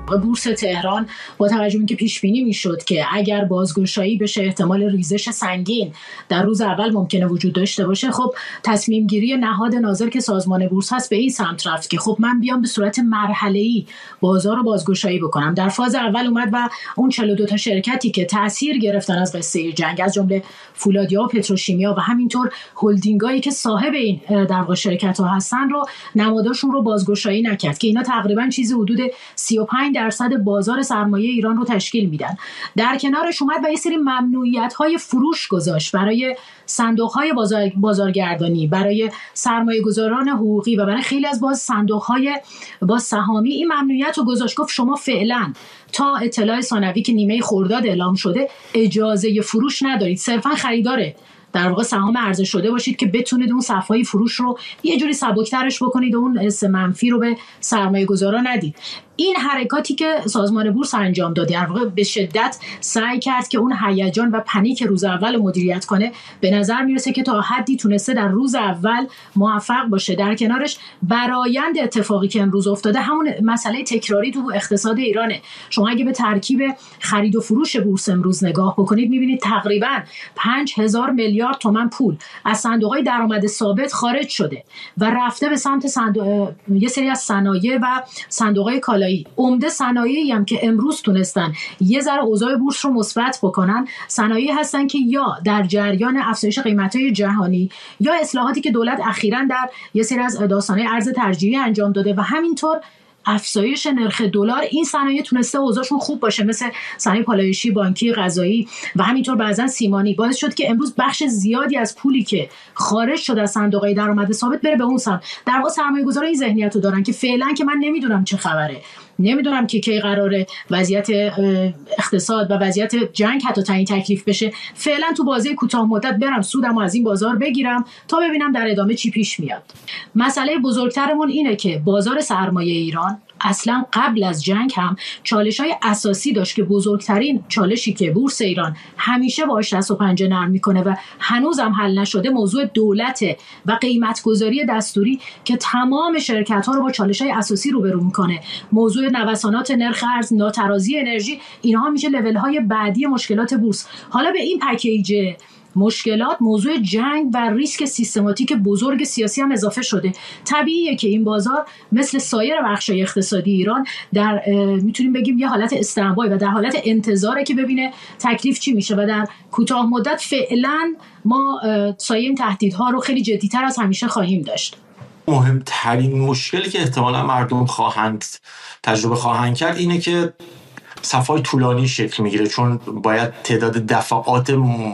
بورس تهران با توجه به اینکه پیش بینی میشد که اگر بازگشایی بشه احتمال ریزش سنگین در روز اول ممکنه وجود داشته باشه، خب تصمیم گیری نهاد ناظر که سازمان بورس هست به این سمت رفت که خب من بیام به صورت مرحله‌ای بازار رو بازگشایی بکنم. در فاز اول اومد و اون 42 تا شرکتی که تاثیر گرفتن از قصه جنگ، از جمله فولادیا و پتروشیمیا و همینطور هلدینگایی که صاحب این در واقع شرکت ها هستن رو نماداشون رو بازگشایی نکرد که اینا تقریبا چیزی حدود 35% بازار سرمایه ایران رو تشکیل میدن. در کنارش اومد و یه سری ممنوعیت‌های فروش گذاشت برای صندوق‌های بازارگردانی، برای سرمایه‌گذاران حقوقی و برای خیلی از صندوق‌های سهامی. این ممنوعیت رو گذاشت، گفت شما فعلا تا اطلاع ثانوی که نیمه خرداد اعلام شده اجازه فروش ندارید، صرفا خریداره در واقع سهام عرضه شده باشید که بتونید اون صفحه فروش رو یه جوری سبک‌ترش بکنید و اون حس منفی رو به سرمایه‌گذارا ندید. این حرکاتی که سازمان بورس انجام داد در واقع به شدت سعی کرد که اون هیجان و پنیک روز اول رو مدیریت کنه. به نظر میرسه که تا حدی تونسته در روز اول موفق باشه. در کنارش برآیند اتفاقی که امروز افتاده همون مسئله تکراری تو اقتصاد ایرانه. شما اگه به ترکیب خرید و فروش بورس امروز نگاه بکنید میبینید تقریبا 5000 میلیارد تومان پول از صندوق‌های درآمد ثابت خارج شده و رفته به سمت یه سری از صنایع و صندوق‌های کالایی. عمده صنایعی هم که امروز تونستن یه ذره اوضاع بورس رو مثبت بکنن، صنایعی هستن که یا در جریان افزایش قیمت‌های جهانی یا اصلاحاتی که دولت اخیراً در یه سری از داستان‌های ارز ترجیحی انجام داده و همینطور افزایش نرخ دلار. این صنایع تونسته اوضاعشون خوب باشه، مثل صنایع پالایشی، بانکی، غذایی و همینطور بعضن سیمانی. باعث شد که امروز بخش زیادی از پولی که خارج شده از صندوق‌های درآمد ثابت بره به اون سمت. در واقع سرمایه‌گذارا این ذهنیت رو دارن که فعلا که من نمیدونم چه خبره، نمیدونم که کی قراره وضعیت اقتصاد و وضعیت جنگ حتی تعیین تکلیف بشه، فعلا تو بازی کوتاه مدت برم سودمو از این بازار بگیرم تا ببینم در ادامه چی پیش میاد. مسئله بزرگترمون اینه که بازار سرمایه ایران اصلا قبل از جنگ هم چالش‌های اساسی داشت که بزرگترین چالشی که بورس ایران همیشه باهاش دست و پنجه نرم میکنه و هنوزم حل نشده موضوع دولت و قیمت‌گذاری دستوری که تمام شرکت‌ها رو با چالش‌های اساسی روبرو میکنه. موضوع نوسانات نرخ ارز، ناترازی انرژی، اینها میشه لول‌های بعدی مشکلات بورس. حالا به این پکیج مشکلات موضوع جنگ و ریسک سیستماتیک بزرگ سیاسی هم اضافه شده. طبیعیه که این بازار مثل سایر بخش‌های اقتصادی ایران در میتونیم بگیم یه حالت استنبای و در حالت انتظاره که ببینه تکلیف چی میشه و در کوتاه مدت فعلا ما سایه این تهدیدها رو خیلی جدی‌تر از همیشه خواهیم داشت. مهمترین مشکلی که احتمالا مردم تجربه خواهند کرد اینه که صفای طولانی شکل میگیره، چون باید تعداد دفعات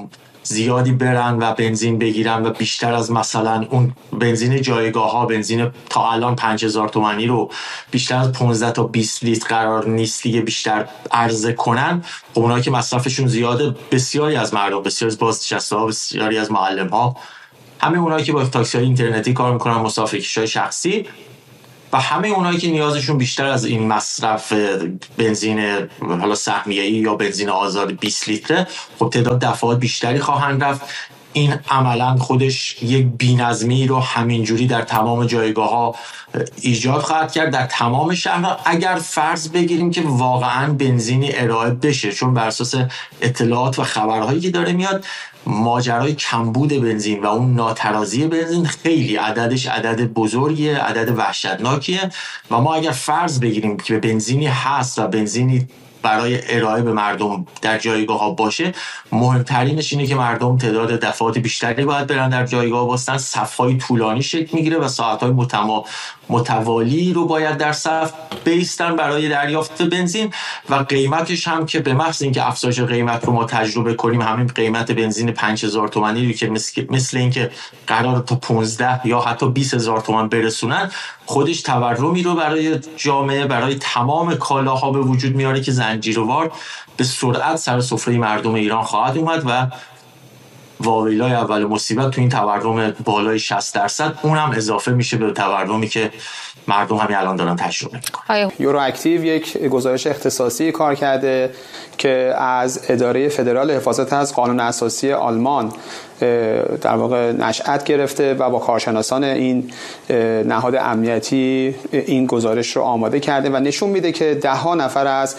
زیادی برن و بنزین بگیرن و بیشتر از مثلا اون بنزین جایگاه ها، بنزین تا الان 5000 تومانی رو بیشتر از 15 تا 20 لیتر قرار نیست دیگه بیشتر عرضه کنن. اونایی که مصرفشون زیاده، بسیاری از مردم، بسیاری از بازنشسته ها، بسیاری از معلم ها، همه اونایی که با تاکسی های اینترنتی کار میکنن، مسافرکشای شخصی و همه اونایی که نیازشون بیشتر از این مصرف بنزین حالا سهمیه‌ای یا بنزین آزاد 20 لیتره، خب تعداد دفعات بیشتری خواهند رفت. این عملاً خودش یک بی‌نظمی رو همینجوری در تمام جایگاه‌ها ایجاد خواهد کرد، در تمام شهرها، اگر فرض بگیریم که واقعاً بنزینی ارائه بشه، چون بر اساس اطلاعات و خبرهایی که داره میاد ماجرای کمبود بنزین و اون ناترازی بنزین خیلی عددش عدد بزرگیه، عدد وحشتناکیه و ما اگر فرض بگیریم که بنزینی هست و بنزینی برای ارائه به مردم در جایگاه ها باشه، مهمترینش اینه که مردم تعداد دفعات بیشتری باید برن در جایگاه واسطن، صف‌های طولانی شکل میگیره و ساعت‌های متوالی رو باید در صف بیستن برای دریافت بنزین و قیمتش هم که به محض اینکه افزایش قیمت رو ما تجربه کنیم، همین قیمت بنزین 5000 تومانی رو که مثل اینکه قرار تا 15 یا حتی 20000 تومان برسونن، خودش تورمی رو برای جامعه، برای تمام کالاها به وجود میاره که زنجیروار به سرعت سر سفره مردم ایران خواهد اومد و واویلای اول مصیبت تو این تورم بالای 60%، اونم اضافه میشه به تورمی که مردم همین الان دارن تجربه میکنن. یورو اکتیو یک گزارش اختصاصی کار کرده که از اداره فدرال حفاظت از قانون اساسی آلمان در واقع نشأت گرفته و با کارشناسان این نهاد امنیتی این گزارش رو آماده کرده و نشون میده که 10 نفر از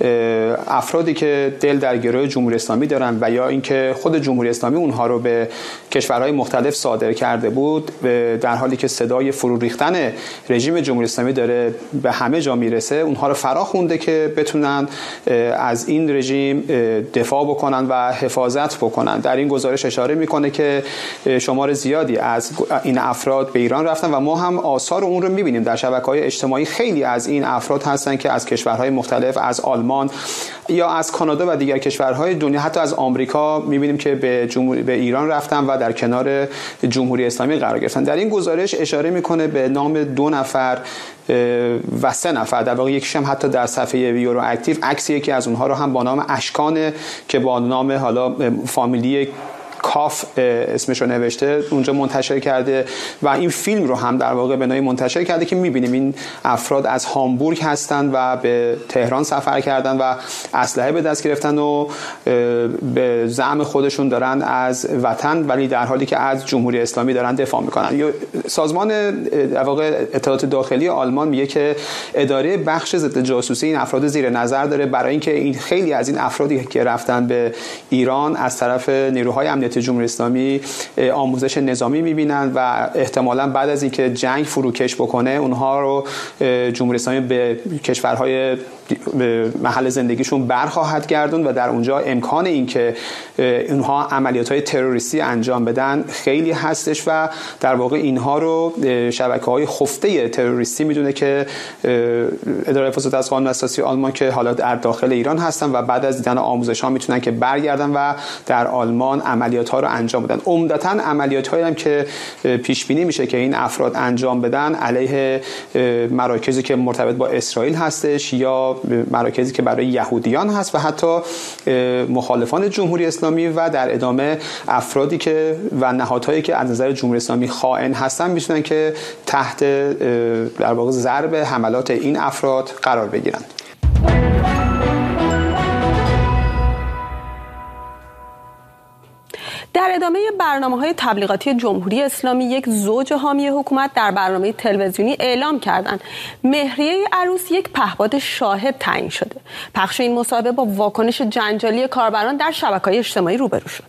افرادی که دل در گروه جمهوری اسلامی دارن و یا اینکه خود جمهوری اسلامی اونها رو به کشورهای مختلف صادر کرده بود، در حالی که صدای فرو ریختن رژیم جمهوری اسلامی داره به همه جا میرسه، اونها رو فرا خونده که بتونن از این رژیم دفاع بکنن و حفاظت بکنن. در این گزارش اشاره میکنه که شمار زیادی از این افراد به ایران رفتن و ما هم آثار اون رو میبینیم در شبکه‌های اجتماعی. خیلی از این افراد هستن که از کشورهای مختلف، از آلمان یا از کانادا و دیگر کشورهای دنیا، حتی از آمریکا میبینیم که به ایران رفتن و در کنار جمهوری اسلامی قرار گرفتن. در این گزارش اشاره میکنه به نام 2 نفر و 3 نفر، در واقع یکیش هم حتی در صفحه یورو اکتیو عکس یکی از اونها رو هم با نام اشکان که با نام حالا فامیلی کاف اسمش رو نوشته اونجا منتشر کرده و این فیلم رو هم در واقع به نوعی منتشر کرده که می‌بینیم این افراد از هامبورگ هستند و به تهران سفر کردن و اسلحه به دست گرفتن و به زعم خودشون دارن از وطن، ولی در حالی که از جمهوری اسلامی دارن دفاع میکنن. سازمان در واقع اطلاعات داخلی آلمان میگه که اداره بخش ضد جاسوسی این افراد زیر نظر داره برای اینکه این خیلی از این افرادی که رفتن به ایران از طرف نیروهای امنیتی جمهوری اسلامی آموزش نظامی میبینن و احتمالاً بعد از اینکه جنگ فروکش بکنه اونها رو جمهوری اسلامی به کشورهای محل زندگیشون برخواهد گردوند و در اونجا امکان این که اونها عملیات‌های تروریستی انجام بدن خیلی هستش و در واقع اینها رو شبکه‌های خفته تروریستی میدونه که اداره حفاظت از قانون اساسی آلمان که حالا در داخل ایران هستن و بعد از دیدن آموزش‌ها میتونن که برگردن و در آلمان عملیات‌ها رو انجام بدن. عمدتاً عملیات‌هایی هم که پیش بینی میشه که این افراد انجام بدن علیه مراکزی که مرتبط با اسرائیل هستش یا مراکزی که برای یهودیان هست و حتی مخالفان جمهوری اسلامی و در ادامه افرادی که و نهادهایی که از نظر جمهوری اسلامی خائن هستن میتونن که تحت در واقع ضرب حملات این افراد قرار بگیرن. در ادامه برنامه‌های تبلیغاتی جمهوری اسلامی، یک زوج حامی حکومت در برنامه تلویزیونی اعلام کردند مهریه عروس یک پهپاد شاهد تعیین شده. پخش این مصاحبه با واکنش جنجالی کاربران در شبکه‌های اجتماعی روبرو شد.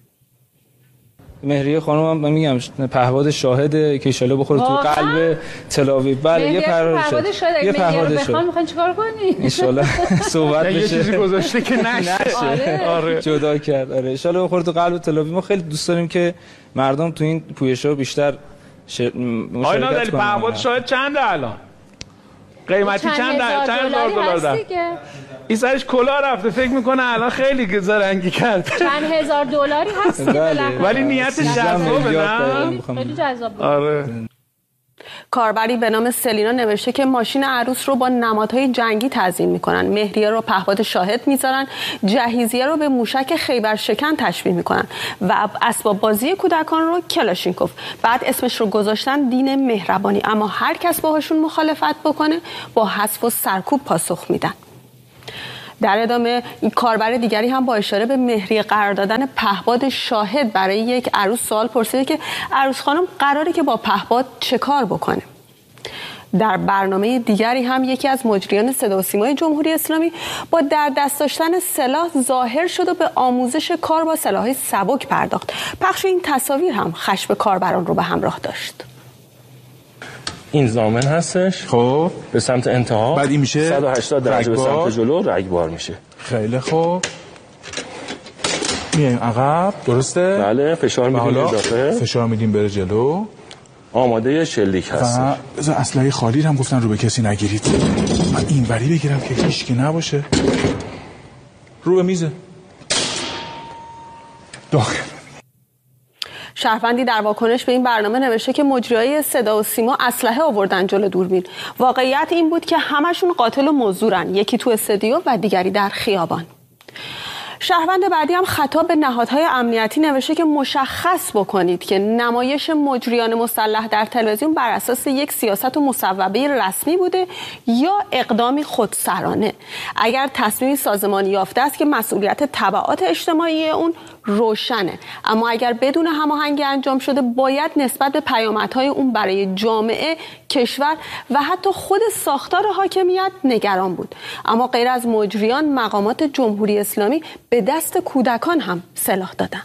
مهریه خانم من میگم پهپاد شاهده که ان شاءالله بخوره تو قلب تلاویو. بله یه پهپاد شاهده. یه پهپاد شاهده. میخوان چیکار کنی؟ ان شاءالله صحبت بشه. یه چیزی گذاشته که نشه. آره. جدا کرد. آره ان شاءالله بخوره تو قلب تلاویو. ما خیلی دوست داریم که مردم تو این پویش‌ها بیشتر مشارکت کنن. پهپاد شاهد چنده الان؟ قیمتی چند $1000 ده؟ این سرش کلا رفته، فکر میکنه الان خیلی زرنگی کرد. چند هزار دلاری هست ولی نیتش جذابه نه؟ خیلی جذاب. آره. کاربری به نام سلینا نوشته که ماشین عروس رو با نمادهای جنگی تزیین میکنن، مهریه رو پهپاد شاهد میذارن، جهیزیه رو به موشک خیبر شکن تشبیه میکنن و اسباب بازی کودکان رو کلاشینکوف. بعد اسمش رو گذاشتن دین مهربانی، اما هر کس باهاشون مخالفت بکنه با حذف و سرکوب پاسخ میدن. در ادامه این کاربر دیگری هم با اشاره به مهریه قرار دادن پهپاد شاهد برای یک عروس سوال پرسیده که عروس خانم قراره که با پهپاد چه کار بکنه. در برنامه دیگری هم یکی از مجریان صدا و سیمای جمهوری اسلامی با در دست داشتن سلاح ظاهر شد و به آموزش کار با سلاح‌های سبک پرداخت. پخش این تصاویر هم خشم کاربران رو به همراه داشت. این ضامن هستش، خب به سمت انتها، بعد این میشه 180 درجه به سمت جلو رگبار میشه. خیلی خوب، میایم عقب، درسته؟ بله، فشار میدیم اضافه، فشار میدیم بره جلو. آماده شلیک هست. بذار اسلحه خالی هم گفتن رو به کسی نگیرید. من اینوری بگیرم که هیچکی نباشه. رو به میزه. داخل. شهروندی در واکنش به این برنامه نوشته که مجریای صدا و سیما اسلحه آوردن جلو دوربین. واقعیت این بود که همشون قاتل و مزدورن، یکی تو استودیو و دیگری در خیابان. شهروند بعدی هم خطاب به نهادهای امنیتی نوشته که مشخص بکنید که نمایش مجریان مسلح در تلویزیون بر اساس یک سیاست و مصوبه رسمی بوده یا اقدامی خودسرانه. اگر تصمیمی سازمانی یافته است که مسئولیت تبعات اجتماعی اون روشنه، اما اگر بدون هماهنگی انجام شده باید نسبت به پیامدهای اون برای جامعه، کشور و حتی خود ساختار حاکمیت نگران بود. اما غیر از مجریان، مقامات جمهوری اسلامی به دست کودکان هم سلاح دادن.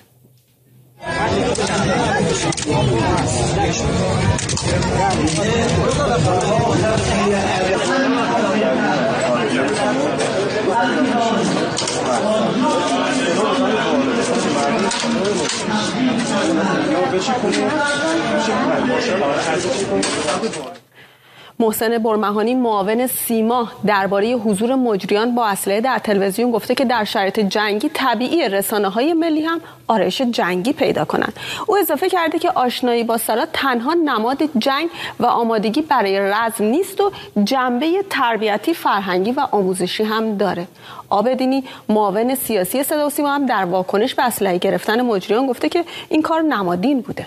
محسن برمهانی معاون سیما درباره حضور مجریان با اسلحه در تلویزیون گفته که در شرایط جنگی طبیعی رسانه‌های ملی هم آرایش جنگی پیدا کنند. او اضافه کرده که آشنایی با سلاح تنها نماد جنگ و آمادگی برای رزم نیست و جنبه تربیتی، فرهنگی و آموزشی هم داره. عابدینی معاون سیاسی صدا و سیما هم در واکنش به اسلحه گرفتن مجریان گفته که این کار نمادین بوده.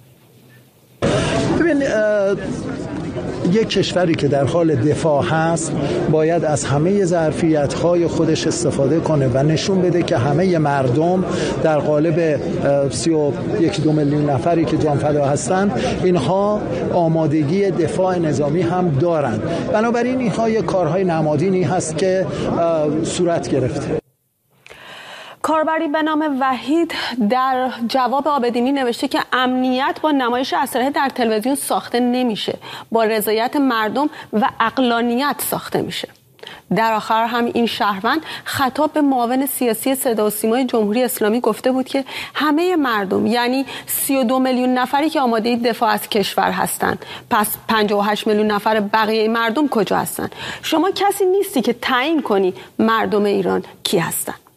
یک کشوری که در حال دفاع هست باید از همه ظرفیت‌های خودش استفاده کنه و نشون بده که همه مردم در قالب 31-2 میلیون نفری که جانفدا هستن اینها آمادگی دفاع نظامی هم دارند. بنابراین اینها یک کارهای نمادینی هست که صورت گرفته. کاربری به نام وحید در جواب عابدینی نوشته که امنیت با نمایش اسلحه در تلویزیون ساخته نمیشه، با رضایت مردم و عقلانیت ساخته میشه. در آخر هم این شهروند خطاب به معاون سیاسی صدا و سیمای جمهوری اسلامی گفته بود که همه مردم، یعنی 32 میلیون نفری که آماده دفاع از کشور هستند، پس 58 میلیون نفر بقیه مردم کجا هستند؟ شما کسی نیستی که تعیین کنی مردم ایران کی هستند.